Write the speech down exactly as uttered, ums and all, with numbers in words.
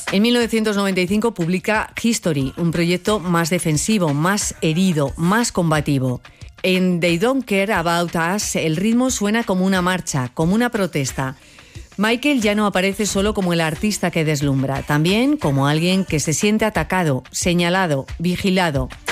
En mil novecientos noventa y cinco publica History, un proyecto más defensivo, más herido, más combativo. En They Don't Care About Us el ritmo suena como una marcha, como una protesta. Michael ya no aparece solo como el artista que deslumbra, también como alguien que se siente atacado, señalado, vigilado.